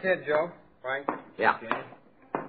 Here, Joe. Frank. Yeah. Jane.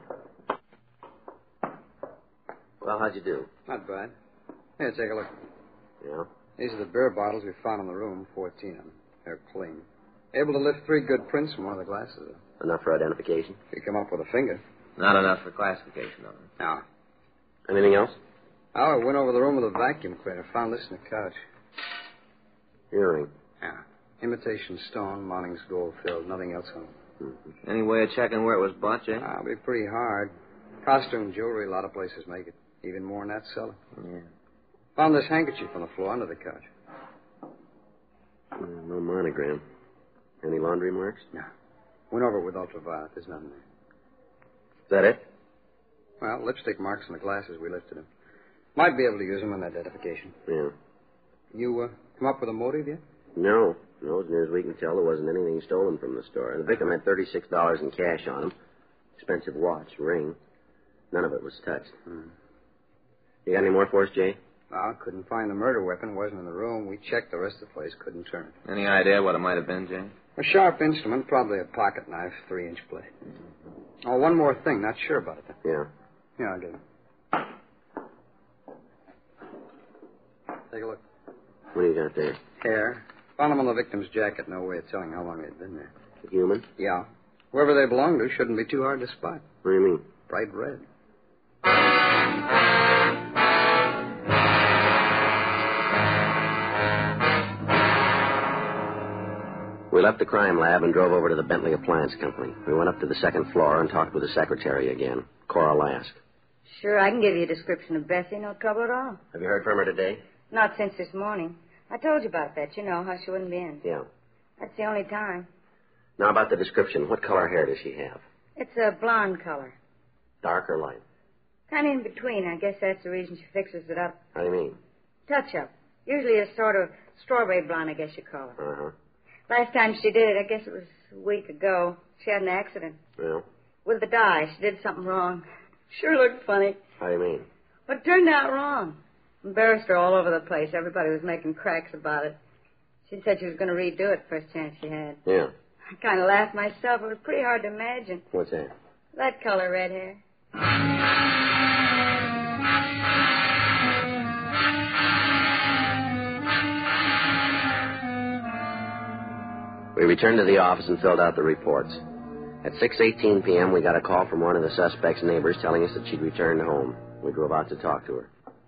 Well, how'd you do? Not bad. Here, take a look. Yeah? These are the beer bottles we found in the room, 14 of them. They're clean. Able to lift 3 good prints from one of the glasses. Enough for identification? If you come up with a finger. Not enough for classification of them. No. Anything else? Oh, I went over the room with a vacuum cleaner. Found this in the couch. Earring. Yeah. Imitation stone, Monning's gold filled. Nothing else on it. Mm-hmm. Any way of checking where it was bought, Jay? It'll be pretty hard. Costume jewelry, a lot of places make it. Even more in that cellar. Yeah. Found this handkerchief on the floor under the couch. No monogram. Any laundry marks? No. Went over it with ultraviolet. There's nothing there. Is that it? Well, lipstick marks on the glasses. We lifted them. Might be able to use them in identification. Yeah. You come up with a motive yet? No. No, as near as we can tell, there wasn't anything stolen from the store. The victim had $36 in cash on him. Expensive watch, ring. None of it was touched. You got any more for us, Jay? Well, couldn't find the murder weapon. Wasn't in the room. We checked the rest of the place. Couldn't turn it. Any idea what it might have been, Jay? A sharp instrument, probably a pocket knife, 3-inch blade. Oh, one more thing. Not sure about it, though. Yeah. Here, I'll get it. Take a look. What do you got there? Hair. Found them on the victim's jacket. No way of telling how long they'd been there. A human? Yeah. Whoever they belong to shouldn't be too hard to spot. What do you mean? Bright red. We left the crime lab and drove over to the Bentley Appliance Company. We went up to the second floor and talked with the secretary again, Cora Lask. Sure, I can give you a description of Bessie. No trouble at all. Have you heard from her today? Not since this morning. I told you about that. You know, how she wouldn't be in. Yeah. That's the only time. Now, about the description. What color hair does she have? It's a blonde color. Dark or light? Kind of in between. I guess that's the reason she fixes it up. How do you mean? Touch-up. Usually a sort of strawberry blonde, I guess you call it. Uh-huh. Last time she did it, I guess it was a week ago, she had an accident. Well? With the dye. She did something wrong. Sure looked funny. How do you mean? But it turned out wrong. Embarrassed her all over the place. Everybody was making cracks about it. She said she was going to redo it first chance she had. Yeah. I kind of laughed myself. It was pretty hard to imagine. What's that? That color red hair. We returned to the office and filled out the reports. At 6:18 p.m., we got a call from one of the suspect's neighbors telling us that she'd returned home. We drove out to talk to her.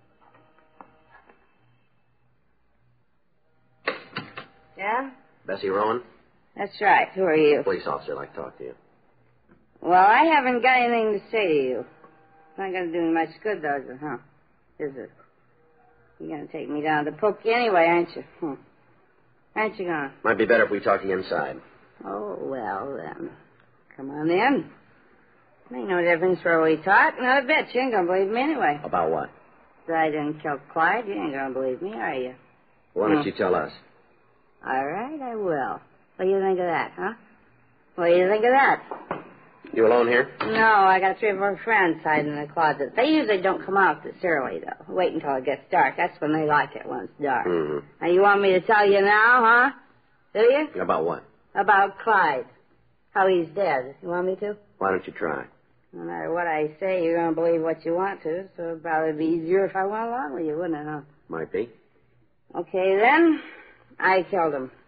Yeah? Bessie Rowan? That's right. Who are you? Police officer. I'd like to talk to you. Well, I haven't got anything to say to you. It's not going to do me much good, though, is it, huh? Is it? You're going to take me down to poke you anyway, aren't you? Aren't you going? Might be better if we talk to you inside. Oh, well, then. Come on in. Ain't no difference where we talk. Not a bit. You ain't going to believe me anyway. About what? That I didn't kill Clyde. You ain't going to believe me, are you? Why don't you tell us? All right, I will. What do you think of that, huh? What do you think of that? You alone here? No, I got 3 or 4 friends hiding in the closet. They usually don't come out this early, though. Wait until it gets dark. That's when they like it, when it's dark. Mm-hmm. Now, you want me to tell you now, huh? Do you? About what? About Clyde. How he's dead. You want me to? Why don't you try? No matter what I say, you're going to believe what you want to, so it'd probably be easier if I went along with you, wouldn't it, huh? Might be. Okay, then. I killed him.